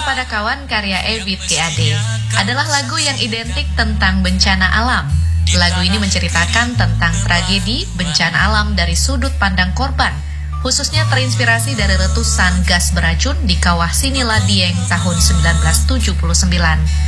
Pada Kawan karya Ebit GAD adalah lagu yang identik tentang bencana alam. Lagu ini menceritakan tentang tragedi bencana alam dari sudut pandang korban, khususnya terinspirasi dari letusan gas beracun di kawah Sinila Dieng tahun 1979.